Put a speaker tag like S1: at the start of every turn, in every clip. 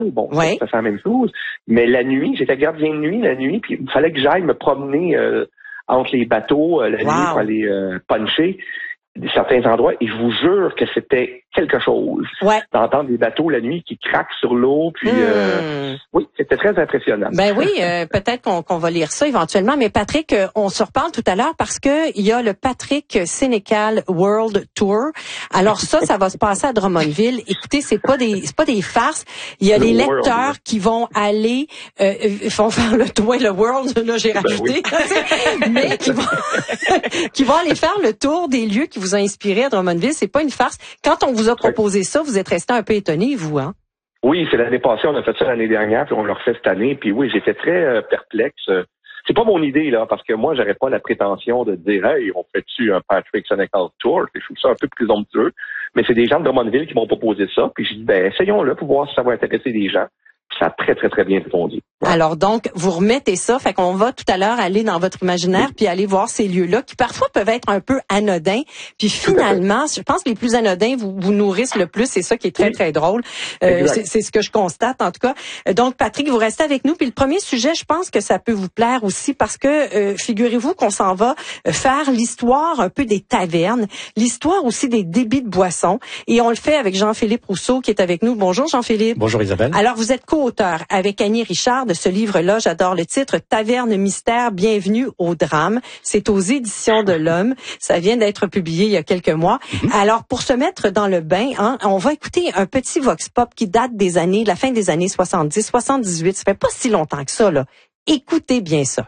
S1: Bon,
S2: ouais.
S1: ça fait la même chose. Mais la nuit, j'étais gardien de nuit la nuit, puis il fallait que j'aille me promener entre les bateaux la nuit pour aller puncher certains endroits. Et je vous jure que c'était quelque chose d'entendre des bateaux la nuit qui craquent sur l'eau. Puis oui, c'était très impressionnant.
S2: Ben oui, peut-être qu'on va lire ça éventuellement. Mais Patrick, on se reparle tout à l'heure parce que il y a le Patrick Sénécal World Tour. Alors ça va se passer à Drummondville. Écoutez, c'est pas des farces. Il y a les lecteurs qui vont aller, vont faire le tour, le World, là j'ai rajouté, mais qui vont aller faire le tour des lieux qui vous ont inspiré à Drummondville. C'est pas une farce. Quand on vous a proposé ça, vous êtes resté un peu étonné, vous, hein?
S1: Oui, c'est l'année passée, on a fait ça l'année dernière, puis on le refait cette année. Puis oui, j'étais très perplexe. C'est pas mon idée, là, parce que moi, j'aurais pas la prétention de dire « Hey, on fait-tu un Patrick Sénécal Tour? » Je trouve ça un peu présomptueux. Mais c'est des gens de Drummondville qui m'ont proposé ça. Puis j'ai dit « Ben, essayons-le pour voir si ça va intéresser des gens. » Ça a très, très, très bien répondu. Ouais.
S2: Alors donc, vous remettez ça, fait qu'on va tout à l'heure aller dans votre imaginaire puis aller voir ces lieux-là qui parfois peuvent être un peu anodins. Puis finalement, je pense que les plus anodins vous nourrissent le plus. C'est ça qui est très, très drôle. C'est ce que je constate en tout cas. Donc, Patrick, vous restez avec nous. Puis le premier sujet, je pense que ça peut vous plaire aussi parce que figurez-vous qu'on s'en va faire l'histoire un peu des tavernes, l'histoire aussi des débits de boissons. Et on le fait avec Jean-Philippe Rousseau qui est avec nous. Bonjour Jean-Philippe.
S3: Bonjour Isabelle.
S2: Alors, vous êtes co-auteur avec Annie Richard de ce livre-là. J'adore le titre, Taverne Mystère, bienvenue au drame. C'est aux éditions de l'Homme. Ça vient d'être publié il y a quelques mois. Alors, pour se mettre dans le bain, on va écouter un petit vox pop qui date de la fin des années 70, 78. Ça fait pas si longtemps que ça, là. Écoutez bien ça.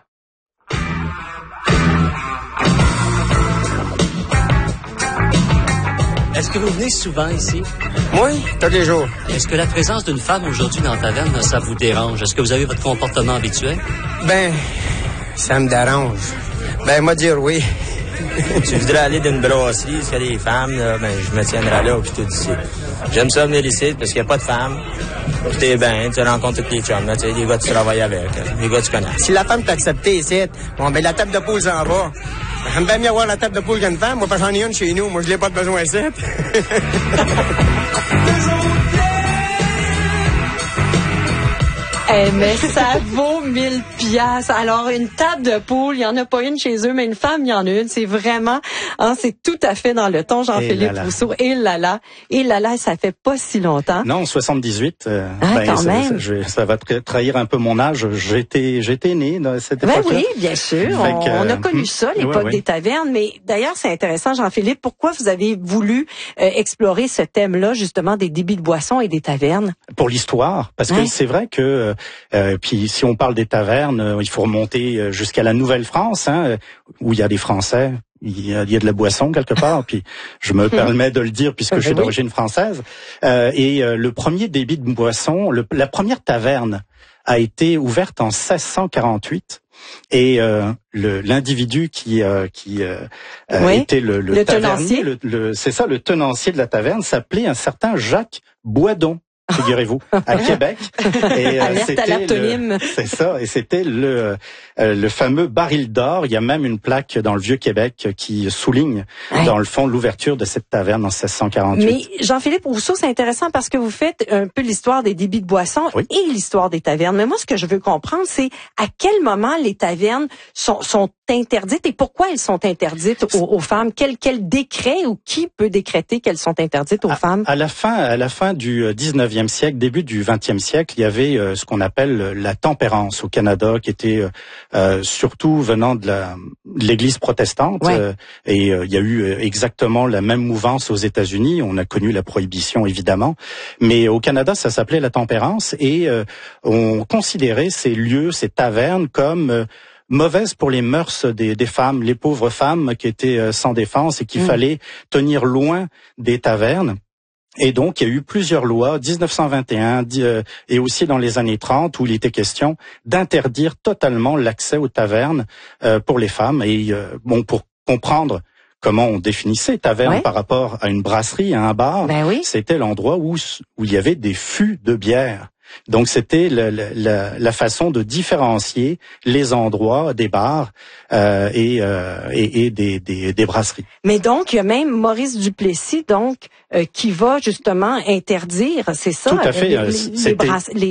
S4: Est-ce que vous venez souvent ici?
S5: Oui, tous les jours.
S4: Est-ce que la présence d'une femme aujourd'hui dans la taverne, ça vous dérange? Est-ce que vous avez votre comportement habituel?
S5: Ben, ça me dérange. Ben, moi dire oui.
S6: Tu voudrais aller d'une brasserie, s'il y a des femmes, là, ben, je me tiendrai là, puis tout ici. J'aime ça venir ici, parce qu'il n'y a pas de femmes. Puis t'es bien, tu rencontres tous les chums, là, tu sais, les gars que tu travailles avec, les gars que tu connais.
S5: Si la femme t'a accepté ici, bon, ben, la table de poule s'en va. J'aime bien mieux avoir la table de poule qu'une femme. Moi, parce que j'en ai une chez nous. Moi, je l'ai pas de besoin ici.
S2: Mais ça vaut 1000 piastres. Alors, une table de poule, il n'y en a pas une chez eux, mais une femme, il y en a une. C'est vraiment, c'est tout à fait dans le ton, Jean-Philippe Rousseau. Et là, ça fait pas si longtemps.
S3: Non, 78.
S2: Quand même.
S3: Ça va trahir un peu mon âge. J'étais né dans cette époque-là.
S2: Oui, bien sûr. On a connu ça, l'époque des tavernes. Mais d'ailleurs, c'est intéressant, Jean-Philippe. Pourquoi vous avez voulu explorer ce thème-là, justement, des débits de boissons et des tavernes?
S3: Pour l'histoire. Parce que c'est vrai que puis si on parle des tavernes, il faut remonter jusqu'à la Nouvelle-France, où il y a des Français, il y a de la boisson quelque part. Puis je me permets de le dire puisque je suis d'origine française. Et le premier débit de boisson, la première taverne a été ouverte en 1648. Et l'individu qui était le
S2: tenancier,
S3: c'est ça, le tenancier de la taverne s'appelait un certain Jacques Boisdon. Figurez-vous, à Québec. Et c'est ça, et c'était le fameux baril d'or. Il y a même une plaque dans le Vieux-Québec qui souligne, dans le fond, l'ouverture de cette taverne en 1648.
S2: Mais Jean-Philippe Rousseau, c'est intéressant parce que vous faites un peu l'histoire des débits de boissons et l'histoire des tavernes. Mais moi, ce que je veux comprendre, c'est à quel moment les tavernes sont interdites et pourquoi elles sont interdites aux femmes. Quel décret ou qui peut décréter qu'elles sont interdites aux femmes?
S3: À la fin du 19e siècle, début du 20e siècle, il y avait ce qu'on appelle la tempérance au Canada, qui était surtout venant de l'Église protestante. Et il y a eu exactement la même mouvance aux États-Unis. On a connu la prohibition, évidemment. Mais au Canada, ça s'appelait la tempérance. Et on considérait ces lieux, ces tavernes, comme mauvaise pour les mœurs des femmes, les pauvres femmes qui étaient sans défense et qu'il fallait tenir loin des tavernes. Et donc, il y a eu plusieurs lois, 1921 et aussi dans les années 30, où il était question d'interdire totalement l'accès aux tavernes pour les femmes. Et pour comprendre comment on définissait taverne par rapport à une brasserie, à un bar, c'était l'endroit où il y avait des fûts de bière. Donc c'était la façon de différencier les endroits des bars et des brasseries.
S2: Mais donc il y a même Maurice Duplessis qui va justement interdire, c'est ça,
S3: tout à fait,
S2: les